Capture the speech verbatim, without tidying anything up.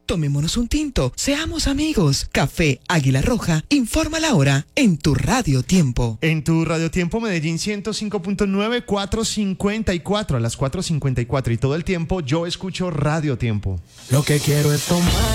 Tomémonos un tinto, seamos amigos. Café Águila Roja, informa la hora en tu Radio Tiempo. En tu Radio Tiempo Medellín ciento cinco punto nueve, cuatro cincuenta y cuatro, a las cuatro cincuenta y cuatro y todo el tiempo yo escucho Radio Tiempo. Lo que quiero es tomar